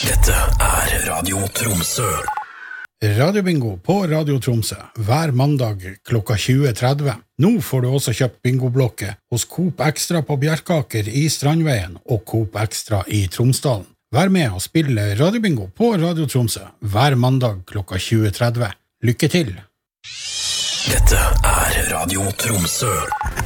Dette Radio Tromsø. Radiobingo på Radio Tromsø hver mandag klokka 20.30. Nå får du også kjøpt bingoblokke hos Coop Extra på Bjerkaker i Strandveien og Coop Extra i Tromsdalen. Vær med og spille Radiobingo på Radio Tromsø hver mandag klokka 20.30. Lykke til! Dette Radio Tromsø.